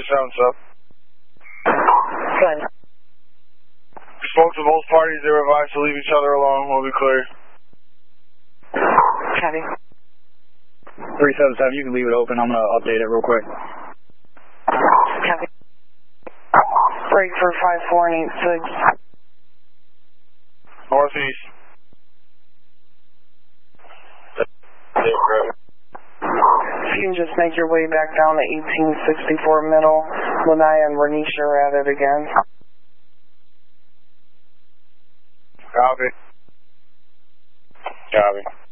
sounds up. Good. We spoke to both parties. They were advised to leave each other alone. We'll be clear. Copy. 377, you can leave it open. I'm going to update it real quick. Copy. Break for 54 and 86. Northeast. If you can just make your way back down to 1864 Middle, Lanai and Renisha are at it again. Copy. Copy.